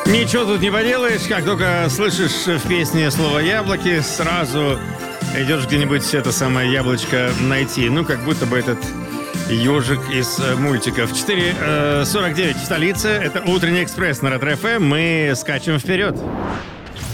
Ничего тут не поделаешь, как только слышишь в песне слово «яблоки», сразу идешь где-нибудь это самое яблочко найти. Ну, как будто бы этот ежик из мультиков. 4:49 в столице. Это «Утренний экспресс» на Ретро ФМ. Мы скачем вперед.